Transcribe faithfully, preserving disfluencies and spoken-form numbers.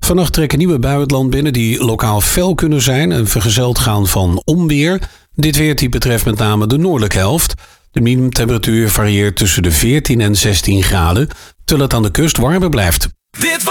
Vannacht trekken nieuwe buien het land binnen die lokaal fel kunnen zijn en vergezeld gaan van onweer. Dit weertype betreft met name de noordelijke helft. De minimumtemperatuur varieert tussen de veertien en zestien graden, terwijl het aan de kust warmer blijft. Dit